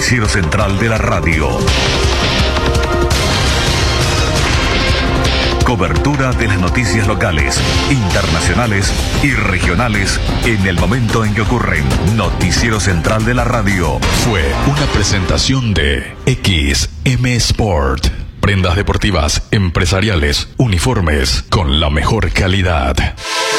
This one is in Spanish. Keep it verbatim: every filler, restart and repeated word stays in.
noticiero central de la radio. Cobertura de las noticias locales, internacionales y regionales en el momento en que ocurren. Noticiero Central de la Radio. Fue una presentación de X M Sport. Prendas deportivas, empresariales, uniformes con la mejor calidad.